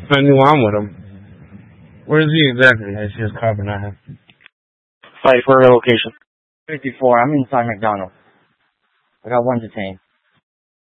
Depending where I'm with him. Where is he exactly? I see his car, but not him. Fight for a location. 54. I'm inside McDonald's. I got one detained.